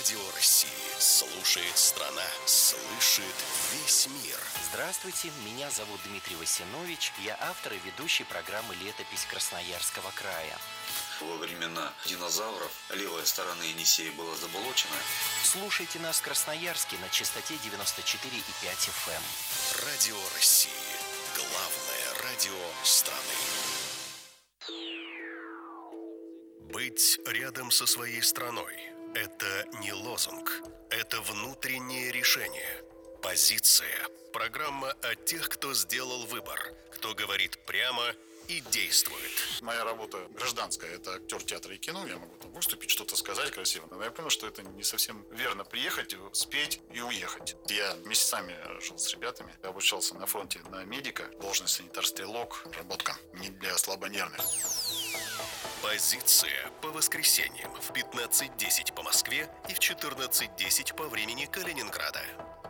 Радио России. Слушает страна. Слышит весь мир. Здравствуйте, меня зовут Дмитрий Васинович. Я автор и ведущий программы «Летопись Красноярского края». Во времена динозавров левая сторона Енисея была заболочена. Слушайте нас в Красноярске на частоте 94,5 FM. Радио России. Главное радио страны. Быть рядом со своей страной – это не лозунг, это внутреннее решение. Позиция. Программа о тех, кто сделал выбор, кто говорит прямо и действует. Моя работа гражданская, это актер театра и кино, я могу там выступить, что-то сказать красиво. Но я понял, что это не совсем верно приехать, спеть и уехать. Я месяцами жил с ребятами, я обучался на фронте на медика, должность санитар-стрелок, работка не для слабонервных. Позиция по воскресеньям в 15:10 по Москве и в 14:10 по времени Калининграда.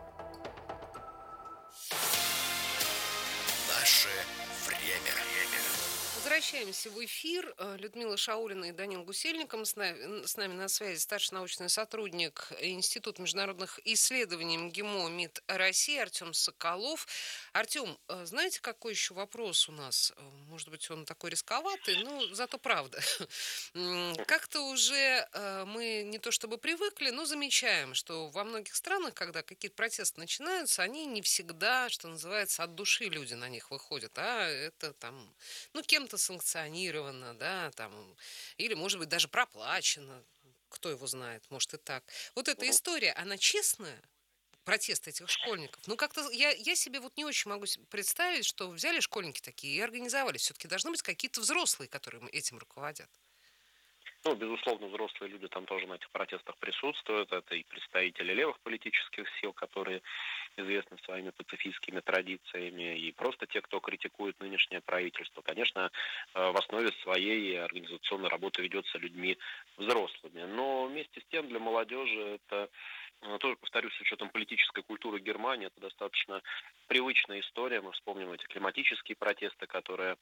Наше время. Возвращаемся в эфир. Людмила Шаулина и Данил Гусельников с нами на связи, старший научный сотрудник Института международных исследований МГИМО МИД России Артем Соколов. Артем, знаете, какой еще вопрос у нас? Может быть, он такой рисковатый, но зато правда. Как-то уже мы не то чтобы привыкли, но замечаем, что во многих странах, когда какие-то протесты начинаются, они не всегда, что называется, от души люди на них выходят, а это там, кем-то санкционировано, да, там, или, может быть, даже проплачено, кто его знает, может и так. Вот эта история, она честная? Протест этих школьников. Как-то я себе вот не очень могу представить, что взяли школьники такие и организовали. Все-таки должны быть какие-то взрослые, которые этим руководят. Безусловно, взрослые люди там тоже на этих протестах присутствуют. Это и представители левых политических сил, которые известны своими пацифистскими традициями, и просто те, кто критикует нынешнее правительство. Конечно, в основе своей организационная работа ведется людьми взрослыми. Но вместе с тем для молодежи это, тоже, повторюсь, с учетом политической культуры Германии, это достаточно привычная история. Мы вспомним эти климатические протесты, которые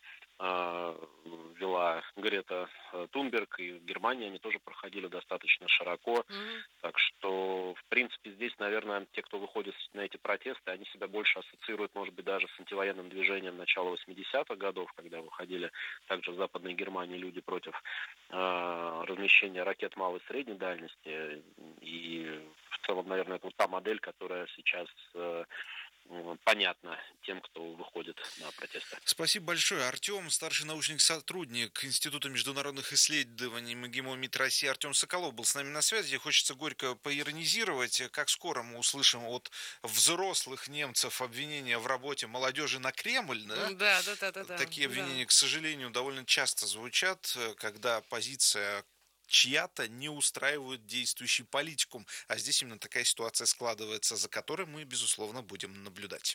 вела Грета Тунберг, и в Германии они тоже проходили достаточно широко. Так что, в принципе, здесь, наверное, те, кто выходит на эти протесты, они себя больше ассоциируют, может быть, даже с антивоенным движением начала 80-х годов, когда выходили также в Западной Германии люди против размещения ракет малой и средней дальности. И в целом, наверное, это вот та модель, которая сейчас понятно тем, кто выходит на протесты. Спасибо большое. Артем, старший научный сотрудник Института международных исследований МГИМО МИД России Артем Соколов был с нами на связи. Хочется горько поиронизировать, как скоро мы услышим от взрослых немцев обвинения в работе молодежи на Кремль. Да? Да. Такие обвинения, к сожалению, довольно часто звучат, когда позиция чья-то не устраивает действующий политикум. А здесь именно такая ситуация складывается, за которой мы, безусловно, будем наблюдать.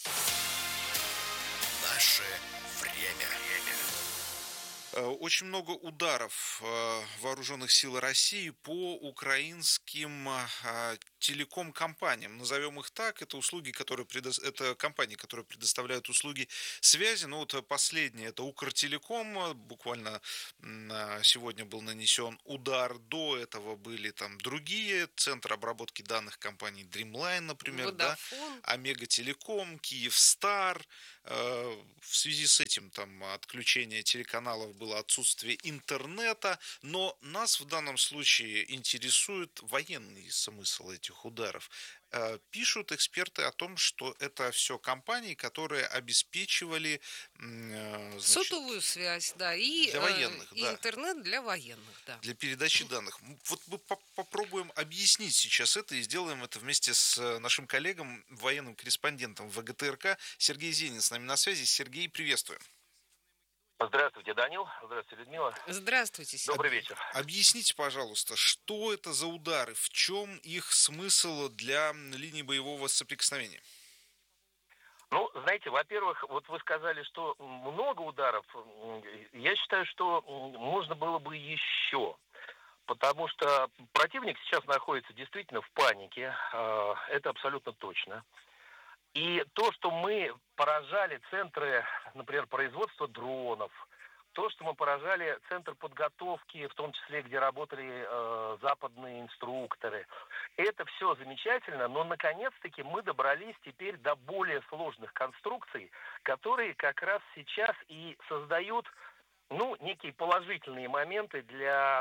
Наше время. Очень много ударов вооруженных сил России по украинским телеком-компаниям, назовем их так, это компании, которые предоставляют услуги связи. Последнее, это Укртелеком, буквально сегодня был нанесен удар, до этого были там другие, центр обработки данных компаний Dreamline, например, Vodafone. Омега Телеком, Киевстар. В связи с этим там отключение телеканалов было отсутствие интернета, но нас в данном случае интересует военный смысл этих ударов. Пишут эксперты о том, что это все компании, которые обеспечивали сотовую связь, и для военных, интернет для военных, для передачи данных. Вот мы попробуем объяснить сейчас это и сделаем это вместе с нашим коллегом, военным корреспондентом ВГТРК Сергей Зенин с нами на связи. Сергей, приветствую. Здравствуйте, Данил. Здравствуйте, Людмила. Здравствуйте, Сергей. Добрый вечер. Объясните, пожалуйста, что это за удары, в чем их смысл для линии боевого соприкосновения? Знаете, во-первых, вот вы сказали, что много ударов. Я считаю, что можно было бы еще. Потому что противник сейчас находится действительно в панике. Это абсолютно точно. И то, что мы поражали центры, например, производства дронов, то, что мы поражали центр подготовки, в том числе, где работали западные инструкторы. Это все замечательно, но наконец-таки мы добрались теперь до более сложных конструкций, которые как раз сейчас и создают, ну, некие положительные моменты для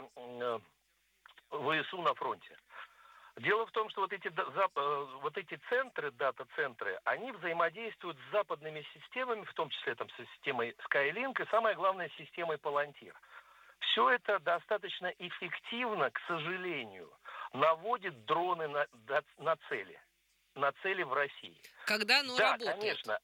ВСУ на фронте. Дело в том, что вот эти центры, дата-центры, они взаимодействуют с западными системами, в том числе там, с системой Skylink и, самое главное, с системой Palantir. Все это достаточно эффективно, к сожалению, наводит дроны на цели в России. Когда оно да, работает? Конечно.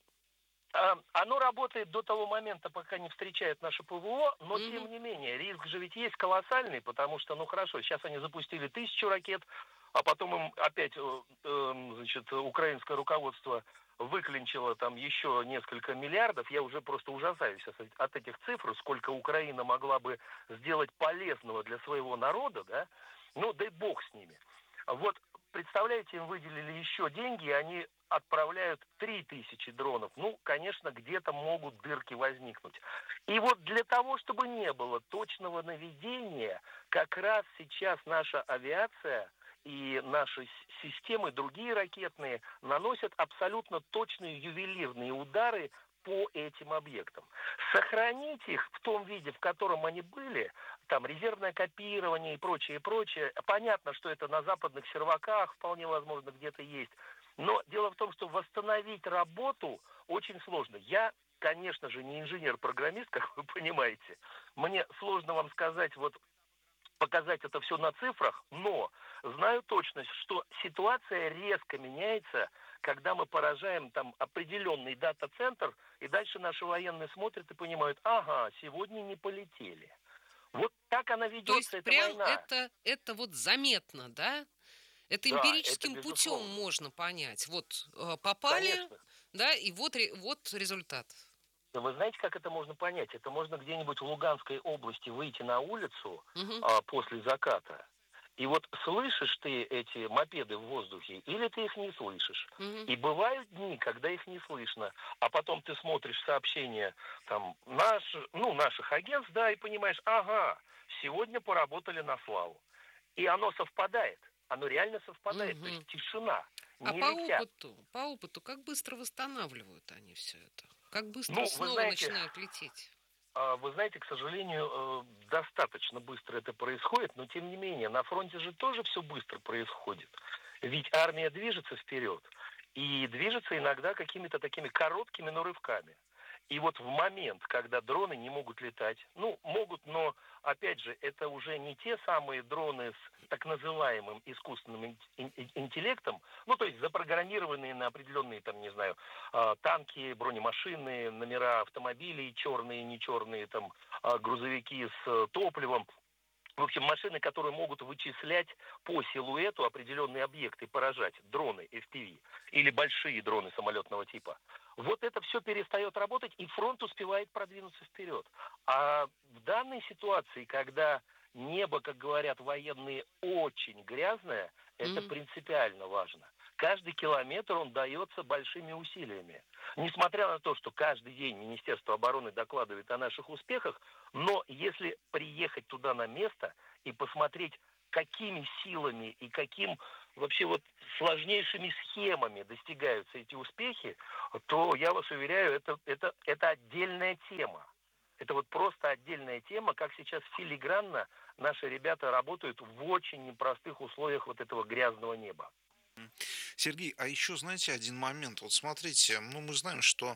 Оно работает до того момента, пока не встречает наше ПВО, но, тем не менее, риск же ведь есть колоссальный, потому что, ну хорошо, сейчас они запустили 1000 ракет, а потом им опять, значит, украинское руководство выклинчило там еще несколько миллиардов. Я уже просто ужасаюсь от этих цифр, сколько Украина могла бы сделать полезного для своего народа, да? Ну, дай бог с ними. Вот, представляете, им выделили еще деньги, и они отправляют 3000 дронов. Ну, конечно, где-то могут дырки возникнуть. И вот для того, чтобы не было точного наведения, как раз сейчас наша авиация и наши системы, другие ракетные, наносят абсолютно точные ювелирные удары по этим объектам. Сохранить их в том виде, в котором они были, там резервное копирование и прочее, понятно, что это на западных серваках вполне возможно где-то есть, но дело в том, что восстановить работу очень сложно. Я, конечно же, не инженер-программист, как вы понимаете, мне сложно вам сказать, вот показать это все на цифрах, но знаю точно, что ситуация резко меняется, когда мы поражаем там определенный дата-центр, и дальше наши военные смотрят и понимают, ага, сегодня не полетели. Вот так она ведется, То есть эта прям война. это вот заметно, да? Это Да, эмпирическим это путем безусловно. можно понять. Вот попали, Конечно. да, и вот результат. Да вы знаете, как это можно понять? Это можно где-нибудь в Луганской области выйти на улицу после заката. И вот слышишь ты эти мопеды в воздухе, или ты их не слышишь. И бывают дни, когда их не слышно. А потом ты смотришь сообщения там, наших агентств, да, и понимаешь, ага, сегодня поработали на славу. И оно совпадает. Оно реально совпадает. То есть тишина. А Не летят. по опыту, как быстро восстанавливают они все это? Как быстро Ну, вы снова знаете, начинают лететь? Вы знаете, к сожалению, достаточно быстро это происходит, но тем не менее, на фронте же тоже все быстро происходит. Ведь армия движется вперед, и движется иногда какими-то такими короткими, но рывками. И вот в момент, когда дроны не могут летать, ну, могут, но, опять же, это уже не те самые дроны с так называемым искусственным интеллектом, ну, то есть запрограммированные на определенные, там, не знаю, танки, бронемашины, номера автомобилей, черные, не черные, там, грузовики с топливом. В общем, машины, которые могут вычислять по силуэту определенные объекты, поражать, дроны FPV или большие дроны самолетного типа. Вот это все перестает работать, и фронт успевает продвинуться вперед. А в данной ситуации, когда небо, как говорят военные, очень грязное, это принципиально важно. Каждый километр он дается большими усилиями. Несмотря на то, что каждый день Министерство обороны докладывает о наших успехах, но если приехать туда на место и посмотреть, какими силами и каким вообще вот сложнейшими схемами достигаются эти успехи, то я вас уверяю, это отдельная тема. Это вот просто отдельная тема, как сейчас филигранно наши ребята работают в очень непростых условиях вот этого грязного неба. Сергей, а еще, знаете, один момент. Вот смотрите, ну, мы знаем, что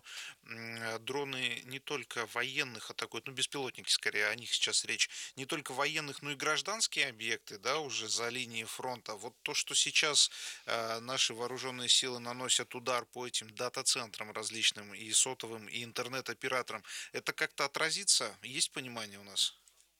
дроны не только военных атакуют, ну, беспилотники, скорее, о них сейчас речь, не только военных, но и гражданские объекты, да, уже за линией фронта. Вот то, что сейчас наши вооруженные силы наносят удар по этим дата-центрам различным, и сотовым, и интернет-операторам, это как-то отразится? Есть понимание у нас?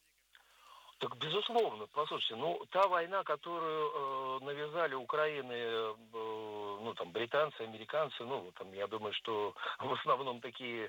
Так, безусловно, послушайте, ну, та война, которую навязали Украины, ну, там, британцы, американцы, ну, там, я думаю, что в основном такие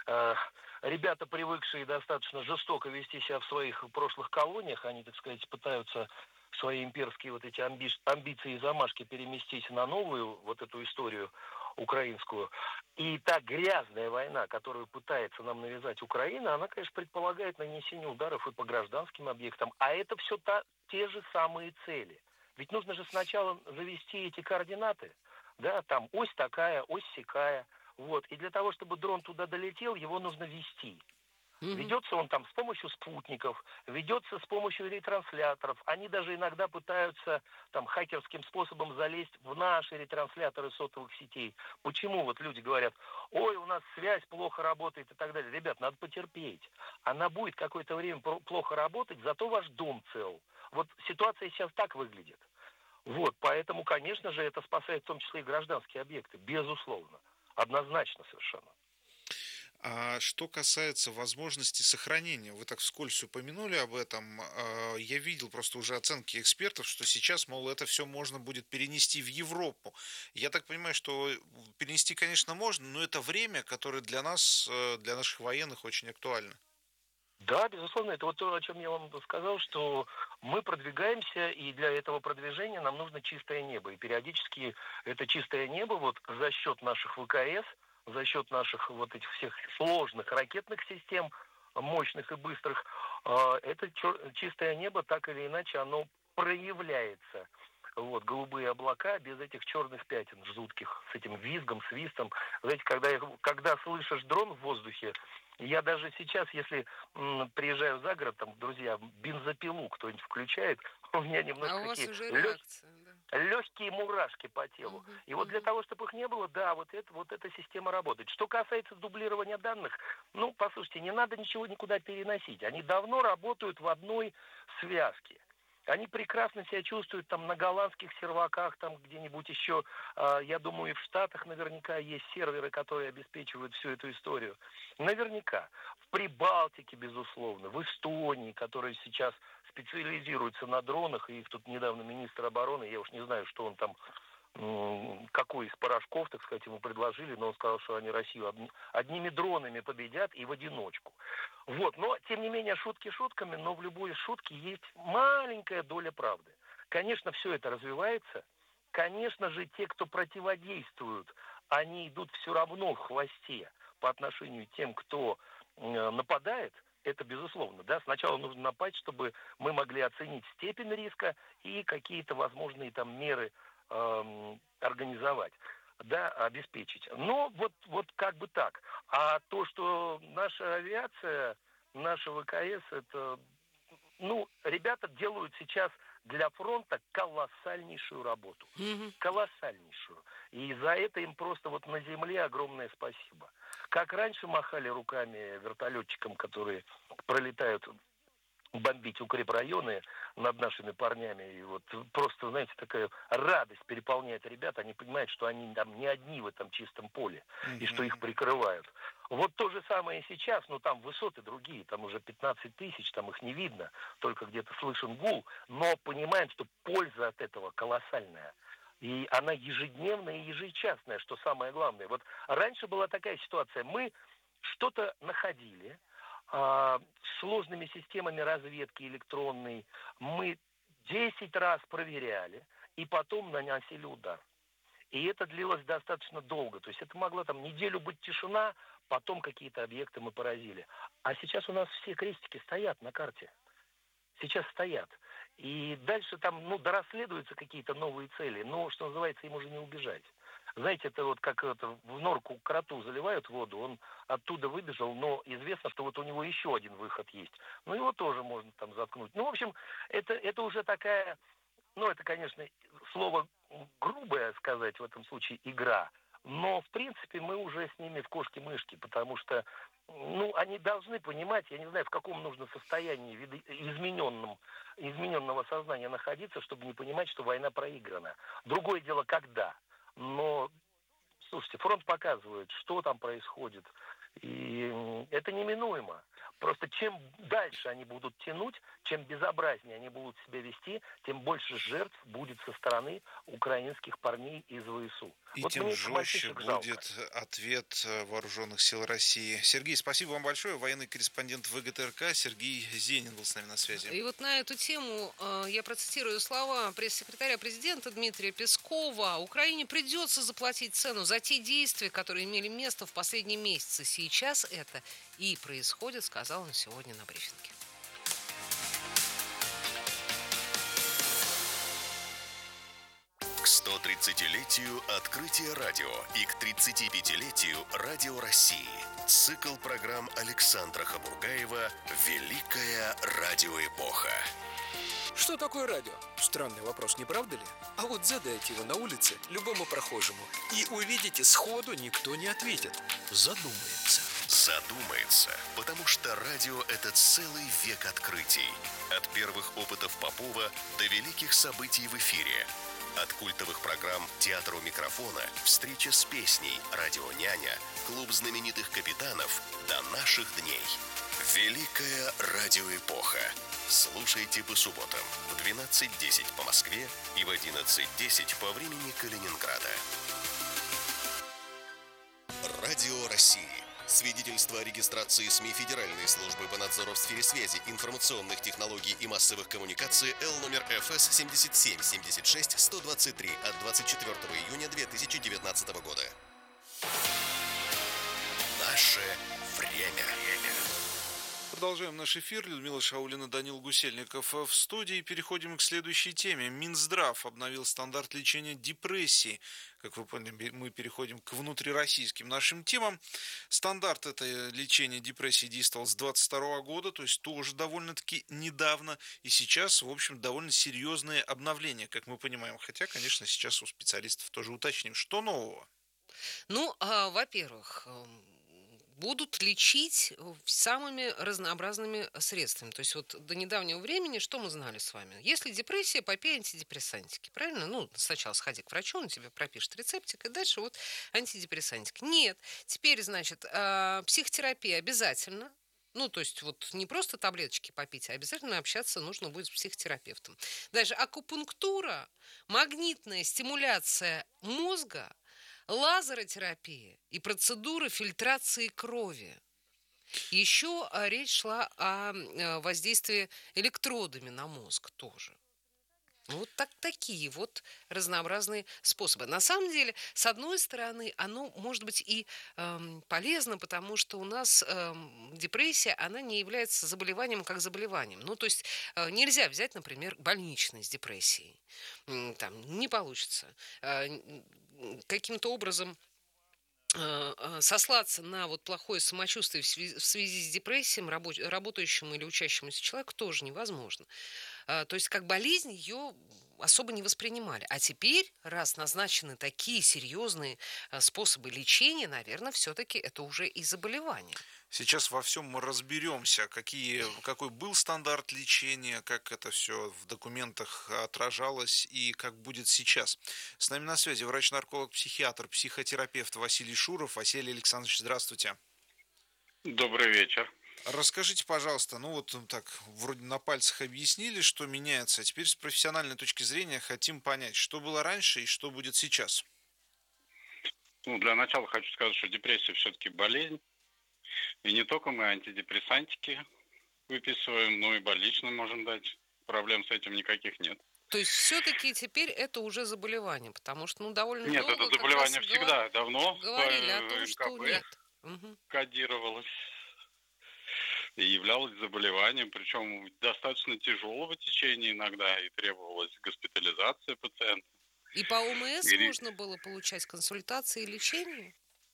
ребята, привыкшие достаточно жестоко вести себя в своих прошлых колониях, они, так сказать, пытаются свои имперские вот эти амбиции и замашки переместить на новую вот эту историю. украинскую. И та грязная война, которую пытается нам навязать Украина, она, конечно, предполагает нанесение ударов и по гражданским объектам. А это все те же самые цели. Ведь нужно же сначала завести эти координаты. Да, там ось такая, ось сякая. Вот. И для того, чтобы дрон туда долетел, его нужно вести. Ведется он там с помощью спутников, ведется с помощью ретрансляторов. Они даже иногда пытаются там хакерским способом залезть в наши ретрансляторы сотовых сетей. Почему вот люди говорят, ой, у нас связь плохо работает и так далее. Ребят, надо потерпеть. Она будет какое-то время плохо работать, зато ваш дом цел. Вот ситуация сейчас так выглядит. Вот, поэтому, конечно же, это спасает в том числе и гражданские объекты, безусловно. Однозначно совершенно. А что касается возможности сохранения, вы так вскользь упомянули об этом, я видел просто уже оценки экспертов, что сейчас, мол, это все можно будет перенести в Европу. Я так понимаю, что перенести, конечно, можно, но это время, которое для нас, для наших военных очень актуально. Да, безусловно, это вот то, о чем я вам сказал, что мы продвигаемся, и для этого продвижения нам нужно чистое небо. И периодически это чистое небо вот за счет наших ВКС, за счет наших вот этих всех сложных ракетных систем, мощных и быстрых, это чистое небо так или иначе оно проявляется. Вот, голубые облака без этих черных пятен жутких, с этим визгом, свистом. Знаете, когда слышишь дрон в воздухе, я даже сейчас, если приезжаю за город, там, друзья, бензопилу кто-нибудь включает, у меня немножко А у вас такие уже реакция, да. легкие мурашки по телу. И вот для того, чтобы их не было, да, вот эта система работает. Что касается дублирования данных, ну, послушайте, не надо ничего никуда переносить. Они давно работают в одной связке. Они прекрасно себя чувствуют там на голландских серваках, там где-нибудь еще, я думаю, и в Штатах наверняка есть серверы, которые обеспечивают всю эту историю. Наверняка. В Прибалтике, безусловно, в Эстонии, которые сейчас специализируются на дронах, и их тут недавно министр обороны, я уж не знаю, что он там, какой из порошков, так сказать, ему предложили, но он сказал, что они Россию одними дронами победят и в одиночку. Вот, но, тем не менее, шутки шутками, но в любой шутке есть маленькая доля правды. Конечно, все это развивается. Конечно же, те, кто противодействуют, они идут все равно в хвосте по отношению к тем, кто нападает. Это безусловно, да. Сначала нужно напасть, чтобы мы могли оценить степень риска и какие-то возможные там меры организовать, да, обеспечить. Но вот как бы так. А то, что наша авиация, наша ВКС, это, ну, ребята делают сейчас для фронта колоссальнейшую работу. Колоссальнейшую. И за это им просто вот на земле огромное спасибо. Как раньше махали руками вертолетчикам, которые пролетают бомбить укрепрайоны над нашими парнями. И вот просто, знаете, такая радость переполняет ребят. Они понимают, что они там не одни в этом чистом поле, и что их прикрывают. Вот то же самое и сейчас, но там высоты другие, там уже 15 тысяч, там их не видно, только где-то слышен гул, но понимаем, что польза от этого колоссальная. И она ежедневная и ежечасная, что самое главное. Вот раньше была такая ситуация, мы что-то находили, сложными системами разведки электронной мы 10 раз проверяли и потом наносили удар. И это длилось достаточно долго. То есть это могла там неделю быть тишина, потом какие-то объекты мы поразили. А сейчас у нас все крестики стоят на карте. Сейчас стоят. И дальше там, ну, дорасследуются какие-то новые цели, но, что называется, им уже не убежать. Знаете, это вот как это, в норку кроту заливают воду, он оттуда выбежал, но известно, что вот у него еще один выход есть. Ну, его тоже можно там заткнуть. Ну, в общем, это уже такая, ну, это, конечно, слово грубое сказать в этом случае, игра. Но, в принципе, мы уже с ними в кошки-мышки, потому что, ну, они должны понимать, я не знаю, в каком нужно состоянии измененного сознания находиться, чтобы не понимать, что война проиграна. Другое дело, когда. Но, слушайте, фронт показывает, что там происходит. И это неминуемо. Просто чем дальше они будут тянуть, чем безобразнее они будут себя вести, тем больше жертв будет со стороны украинских парней из ВСУ. И вот тем мне этих жестче мальчишек жалко. будет ответ вооруженных сил России. Сергей, спасибо вам большое. Военный корреспондент ВГТРК Сергей Зенин был с нами на связи. И вот на эту тему я процитирую слова пресс-секретаря президента Дмитрия Пескова. Украине придется заплатить цену за те действия, которые имели место в последние месяцы. Сейчас это и происходит, сказал он сегодня на брифинге. К 130-летию открытия радио и к 35-летию Радио России. Цикл программ Александра Хабургаева «Великая радиоэпоха». Что такое радио? Странный вопрос, не правда ли? А вот задайте его на улице любому прохожему, и увидите, сходу никто не ответит. Задумается. Задумается, потому что радио – это целый век открытий. От первых опытов Попова до великих событий в эфире. От культовых программ «Театр у микрофона», «Встреча с песней», «Радио Няня», «Клуб знаменитых капитанов» до наших дней. Великая радиоэпоха. Слушайте по субботам в 12:10 по Москве и в 11:10 по времени Калининграда. Радио России. Свидетельство о регистрации СМИ Федеральной службы по надзору в сфере связи, информационных технологий и массовых коммуникаций Л номер ФС 77-76-123 от 24 июня 2019 года. Наше время. Продолжаем наш эфир. Людмила Шаулина, Данил Гусельников в студии. Переходим к следующей теме. Минздрав обновил стандарт лечения депрессии. Как вы поняли, мы переходим к внутрироссийским нашим темам. Стандарт это лечения депрессии действовал с 22 года, то есть тоже довольно-таки недавно. И сейчас, в общем, довольно серьезные обновления, как мы понимаем. Хотя, конечно, сейчас у специалистов тоже уточним, что нового. Ну, во-первых, будут лечить самыми разнообразными средствами. То есть вот до недавнего времени что мы знали с вами? Если депрессия, попей антидепрессантики, правильно? Ну, сначала сходи к врачу, он тебе пропишет рецептик, и дальше вот антидепрессантики. Нет, теперь, значит, психотерапия обязательно. Ну, то есть вот не просто таблеточки попить, а обязательно общаться нужно будет с психотерапевтом. Дальше акупунктура, магнитная стимуляция мозга, лазеротерапия и процедуры фильтрации крови. Еще речь шла о воздействии электродами на мозг тоже. Вот такие вот разнообразные способы. На самом деле, с одной стороны, оно может быть и полезно, потому что у нас депрессия, она не является заболеванием как заболеванием. Ну, то есть нельзя взять, например, больничный с депрессией. Там не получится. Каким-то образом сослаться на вот плохое самочувствие в связи с депрессией работающему или учащемуся человеку тоже невозможно. То есть как болезнь ее особо не воспринимали. А теперь, раз назначены такие серьезные способы лечения, наверное, все-таки это уже и заболевание. Сейчас во всем мы разберемся, какой был стандарт лечения, как это все в документах отражалось и как будет сейчас. С нами на связи врач-нарколог, психиатр, психотерапевт Василий Шуров. Василий Александрович, здравствуйте. Добрый вечер. Расскажите, пожалуйста, ну вот так вроде на пальцах объяснили, что меняется, а теперь с профессиональной точки зрения хотим понять, что было раньше и что будет сейчас. Ну, для начала хочу сказать, что депрессия все-таки болезнь. И не только мы антидепрессантики выписываем, но и больничным можем дать. Проблем с этим никаких нет. То есть все-таки теперь это уже заболевание, потому что довольно нет, долго... это заболевание всегда, давно говорили о том, что нет. Кодировалось и являлось заболеванием, причем достаточно тяжелого течения иногда, и требовалась госпитализация пациента. И по ОМС можно было получать консультации и лечение?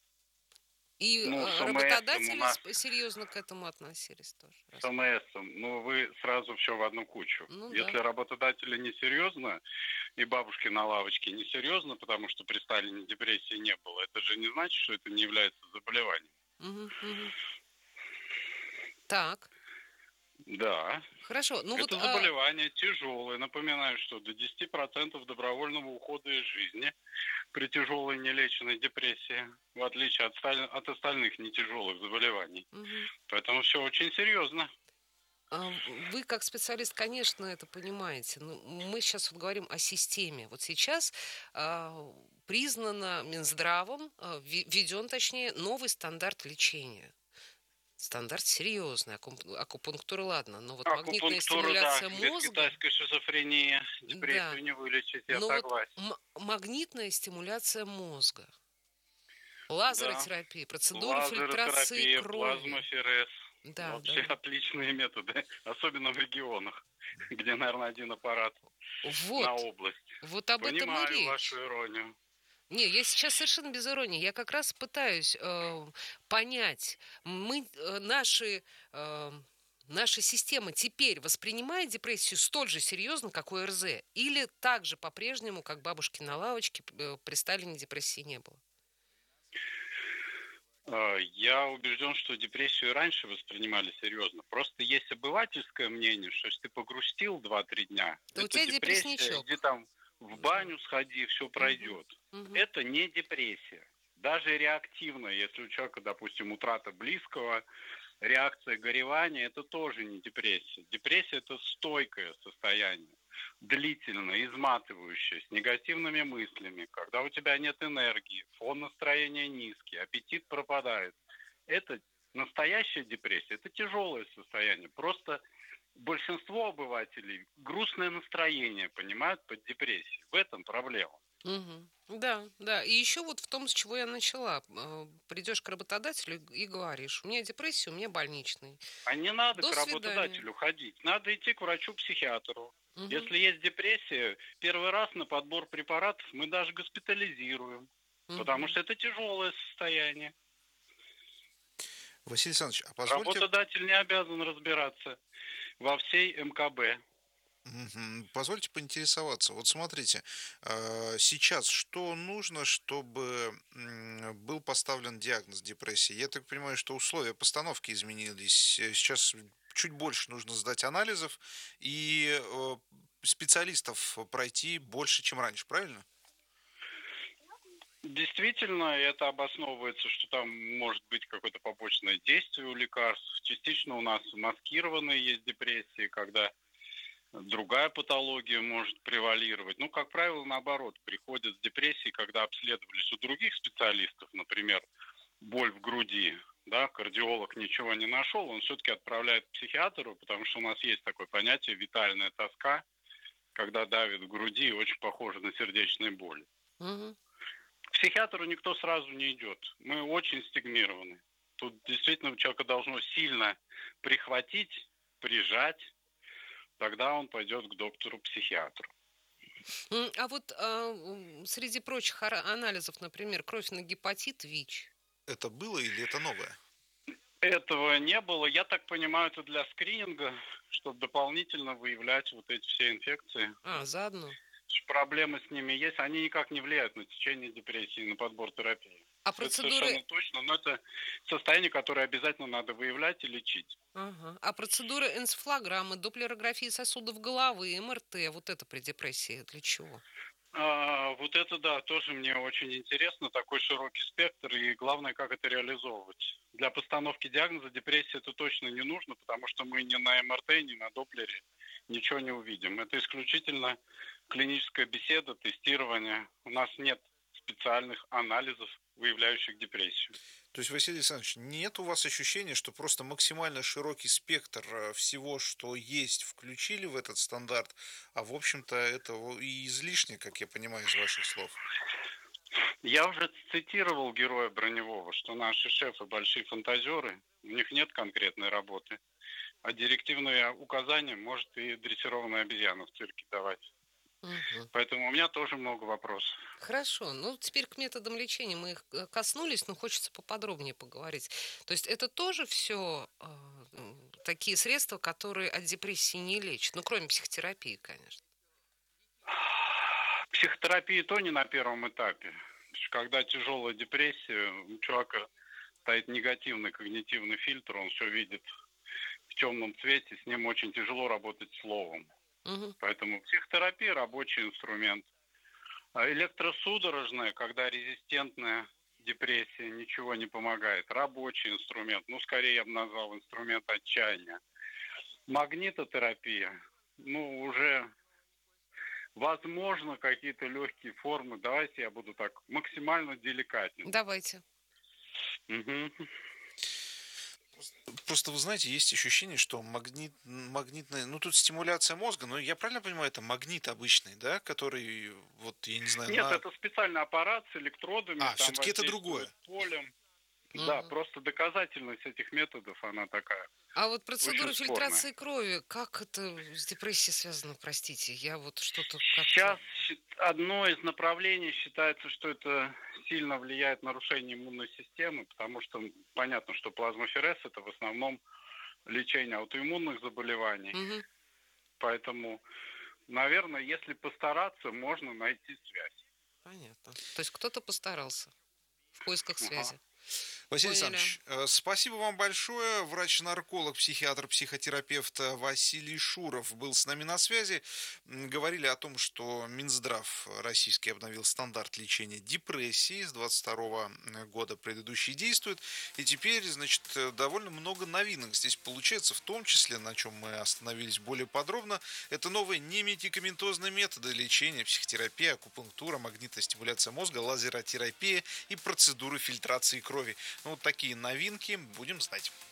И работодатели серьезно к этому относились тоже. С ОМС, вы сразу все в одну кучу. Если работодатели несерьезно, и бабушки на лавочке несерьезно, потому что при Сталине депрессии не было, это же не значит, что это не является заболеванием. Так. Да. Хорошо. Ну вот, Это заболевание тяжелое. Напоминаю, что до 10% добровольного ухода из жизни при тяжелой нелеченной депрессии, в отличие от остальных нетяжелых заболеваний. Поэтому все очень серьезно. Вы как специалист, конечно, это понимаете. Но мы сейчас вот говорим о системе. Вот сейчас признано Минздравом, введен, точнее, новый стандарт лечения. Стандарт серьезный. Акупунктура, ладно, но вот магнитная стимуляция без мозга... китайской шизофрении депрессию не вылечить, я согласен. Вот магнитная стимуляция мозга, лазеротерапия, процедура фильтрации крови. Плазмоферез. Да, вообще отличные методы, особенно в регионах, где, наверное, один аппарат на область. Вот об этом и Понимаю речь. вашу иронию. Не, я сейчас совершенно без иронии. Я как раз пытаюсь понять, наша система теперь воспринимает депрессию столь же серьезно, как ОРЗ? Или так же по-прежнему, как бабушки на лавочке, при Сталине депрессии не было? Я убежден, что депрессию раньше воспринимали серьезно. Просто есть обывательское мнение, что если ты погрустил 2-3 дня, то это у тебя депрессия, депрессничок. иди там в баню сходи, все пройдет. Это не депрессия. Даже реактивная, если у человека, допустим, утрата близкого, реакция горевания, это тоже не депрессия. Депрессия – это стойкое состояние, длительное, изматывающее, с негативными мыслями, когда у тебя нет энергии, фон настроения низкий, аппетит пропадает. Это настоящая депрессия, это тяжелое состояние. Просто большинство обывателей грустное настроение понимают под депрессией. В этом проблема. Да, да. И еще вот в том, с чего я начала. Придешь к работодателю и говоришь: у меня депрессия, у меня больничный. А не надо к работодателю ходить. Надо идти к врачу-психиатру. Если есть депрессия, первый раз на подбор препаратов мы даже госпитализируем. Потому что это тяжелое состояние. Василий Александрович, а позвольте... Работодатель не обязан разбираться во всей МКБ. Позвольте поинтересоваться. Вот смотрите, сейчас что нужно, чтобы был поставлен диагноз депрессии? Я так понимаю, что условия постановки изменились. Сейчас чуть больше нужно сдать анализов и специалистов пройти больше, чем раньше, правильно? Действительно, это обосновывается, что там может быть какое-то побочное действие у лекарств. Частично у нас маскированные есть депрессии, когда другая патология может превалировать. Ну, как правило, наоборот, приходят с депрессией, когда обследовались у других специалистов, например, боль в груди, да, кардиолог ничего не нашел, он все-таки отправляет к психиатру, потому что у нас есть такое понятие витальная тоска, когда давит в груди, очень похоже на сердечные боли. К психиатру никто сразу не идет. Мы очень стигмированы. Тут действительно человека должно сильно прихватить, прижать, тогда он пойдет к доктору-психиатру. А вот среди прочих анализов, например, кровь на гепатит, ВИЧ. Это было или это новое? Этого не было. Я так понимаю, это для скрининга, чтобы дополнительно выявлять вот эти все инфекции. Заодно. Проблемы с ними есть. Они никак не влияют на течение депрессии, на подбор терапии. А процедуры... Это совершенно точно, но это состояние, которое обязательно надо выявлять и лечить. А процедуры энцефалограммы, доплерографии сосудов головы, МРТ, вот это при депрессии для чего? Вот это, да, тоже мне очень интересно, такой широкий спектр, и главное, как это реализовывать. Для постановки диагноза депрессии это точно не нужно, потому что мы ни на МРТ, ни на доплере ничего не увидим. Это исключительно клиническая беседа, тестирование. У нас нет специальных анализов, выявляющих депрессию. То есть, Василий Александрович, нет у вас ощущения, что просто максимально широкий спектр всего, что есть, включили в этот стандарт, а в общем-то это и излишне, как я понимаю из ваших слов? Я уже цитировал героя Броневого, что наши шефы большие фантазеры, у них нет конкретной работы, а директивные указания может и дрессированная обезьяна в цирке давать. Поэтому у меня тоже много вопросов. Хорошо. Ну, теперь к методам лечения мы их коснулись, но хочется поподробнее поговорить. То есть это тоже все такие средства, которые от депрессии не лечат? Ну, кроме психотерапии, конечно. Психотерапия то не на первом этапе. Когда тяжелая депрессия, у человека стоит негативный когнитивный фильтр, он все видит в темном цвете, с ним очень тяжело работать словом. Мгм. Поэтому психотерапия – рабочий инструмент. А электросудорожная, когда резистентная депрессия, ничего не помогает. Рабочий инструмент. Ну, скорее я бы назвал инструмент отчаяния. Магнитотерапия. Ну, уже возможно какие-то легкие формы. Давайте я буду так максимально деликатен. Давайте. Мгм. Просто, вы знаете, есть ощущение, что магнитная, ну тут стимуляция мозга, но я правильно понимаю, это магнит обычный, да, который, вот, я не знаю, Нет, это специальный аппарат с электродами, там все-таки это другое. воздействует полем. Да, Мгм. просто доказательность этих методов, она такая А вот процедура очень спорная. фильтрации крови, как это с депрессией связано, простите? Я вот что-то Сейчас как-то... одно из направлений считается, что это сильно влияет на нарушение иммунной системы, потому что понятно, что плазмоферез – это в основном лечение аутоиммунных заболеваний. Мгм. Поэтому, наверное, если постараться, можно найти связь. Понятно. То есть кто-то постарался в поисках Ага. связи. Василий Поняли. Александрович, спасибо вам большое. Врач-нарколог, психиатр, психотерапевт Василий Шуров был с нами на связи. Говорили о том, что Минздрав российский обновил стандарт лечения депрессии. С 22 года предыдущий действует. И теперь, значит, довольно много новинок здесь получается, в том числе, на чем мы остановились более подробно, это новые немедикаментозные методы лечения, психотерапия, акупунктура, магнитная стимуляция мозга, лазеротерапия и процедуры фильтрации крови. Ну, вот такие новинки будем знать.